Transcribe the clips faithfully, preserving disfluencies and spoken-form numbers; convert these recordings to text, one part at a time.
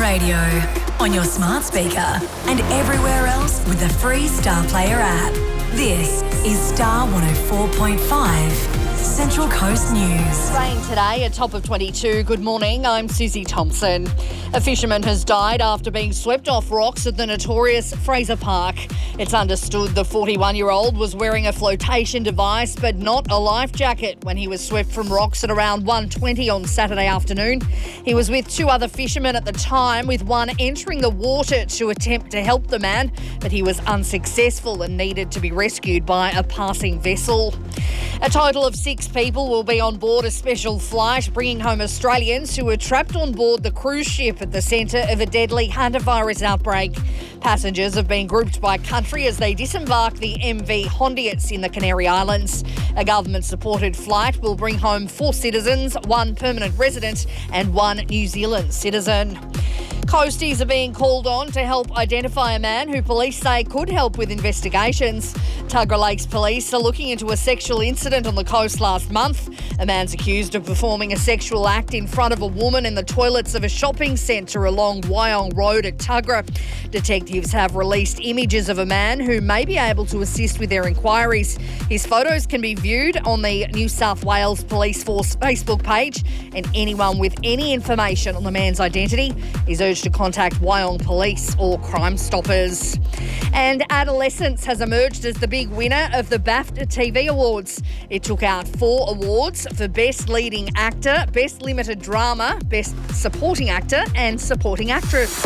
radio, on your smart speaker, and everywhere else with the free Star Player app. This is Star one oh four point five, Central Coast News. Rain today, a top of twenty-two. Good morning, I'm Susie Thompson. A fisherman has died after being swept off rocks at the notorious Fraser Park. It's understood the forty-one-year-old was wearing a flotation device but not a life jacket when he was swept from rocks at around one twenty on Saturday afternoon. He was with two other fishermen at the time, with one entering the water to attempt to help the man, but he was unsuccessful and needed to be rescued by a passing vessel. A total of six people will be on board a special flight bringing home Australians who were trapped on board the cruise ship at the centre of a deadly hantavirus outbreak. Passengers have been grouped by country as they disembark the M V Hondiets in the Canary Islands. A government-supported flight will bring home four citizens, one permanent resident and one New Zealand citizen. Coasties are being called on to help identify a man who police say could help with investigations. Tuggerah Lakes Police are looking into a sexual incident on the coast last month. A man's accused of performing a sexual act in front of a woman in the toilets of a shopping centre along Wyong Road at Tuggerah. Detectives have released images of a man who may be able to assist with their inquiries. His photos can be viewed on the New South Wales Police Force Facebook page, and anyone with any information on the man's identity is urged to contact Wyong Police or Crime Stoppers. And Adolescence has emerged as the big winner of the BAFTA T V Awards. It took out four awards for Best Leading Actor, Best Limited Drama, Best Supporting Actor and Supporting Actress.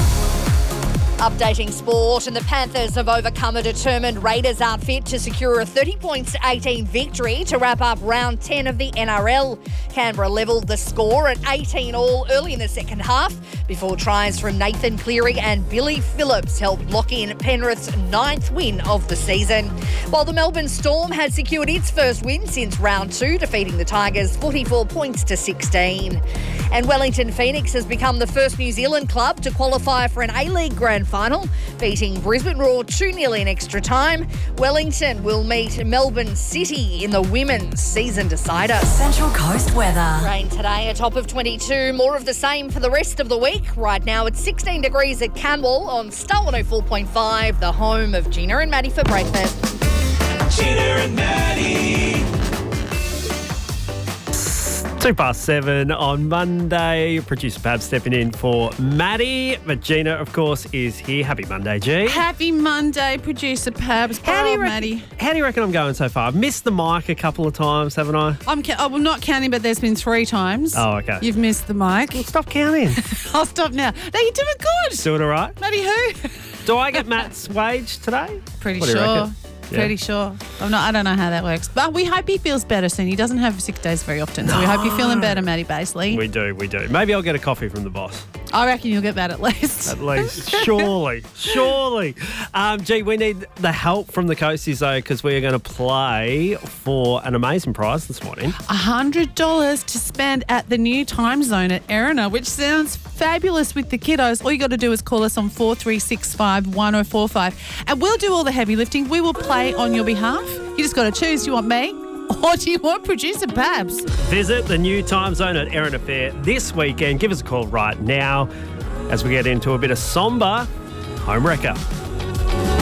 Updating sport, and the Panthers have overcome a determined Raiders outfit to secure a thirty points to eighteen victory to wrap up round ten of the N R L. Canberra levelled the score at eighteen all early in the second half before tries from Nathan Cleary and Billy Phillips helped lock in Penrith's ninth win of the season. While the Melbourne Storm had secured its first win since round two, defeating the Tigers forty-four points to sixteen. And Wellington Phoenix has become the first New Zealand club to qualify for an A-League Grand Final, beating Brisbane Roar two nil in extra time. Wellington will meet Melbourne City in the women's season decider. Central Coast weather. Rain today, a top of twenty-two. More of the same for the rest of the week. Right now it's sixteen degrees at Canwell on Star one oh four point five, the home of Gina and Maddie for breakfast. Gina and Maddie. Two past seven on Monday. Producer Pab stepping in for Maddie. But Gina, of course, is here. Happy Monday, G. Happy Monday, Producer Pabs. How do, you oh, reckon, Maddie. how do you reckon I'm going so far? I've missed the mic a couple of times, haven't I? I'm, ca- oh, I'm not counting, but there's been three times. Oh, okay. You've missed the mic. Well, stop counting. I'll stop now. No, you're doing good. Doing all right? Maddie who? Do I get Matt's wage today? Pretty What do you sure. reckon? Yeah. Pretty sure. I'm not. I don't know how that works, but we hope he feels better soon. He doesn't have sick days very often, so we hope you're feeling better, Maddie Basley. We do, we do. Maybe I'll get a coffee from the boss. I reckon you'll get that at least. At least. Surely. Surely. Um, gee, we need the help from the Coasties, though, because we are going to play for an amazing prize this morning. one hundred dollars to spend at the new time zone at Erina, which sounds fabulous with the kiddos. All you got to do is call us on four three six five, one oh four five and we'll do all the heavy lifting. We will play on your behalf. You just got to choose. Do you want me or do you want Producer Babs? Visit the new time zone at Erina Fair this weekend. Give us a call right now as we get into a bit of somber home wrecker.